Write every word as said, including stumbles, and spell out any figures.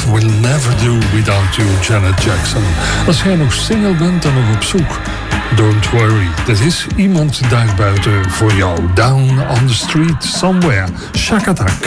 Will Never Do Without You, Janet Jackson. Als jij nog single bent en nog op zoek, don't worry. Er is iemand daar buiten voor jou. Down on the street somewhere. Shack Attack.